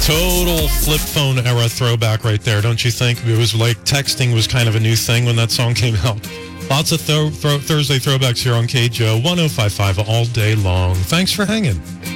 Total flip phone era throwback right there, don't you think? It was like texting was kind of a new thing when that song came out. Lots of Thursday throwbacks here on KJO 105.5 all day long. Thanks for hanging.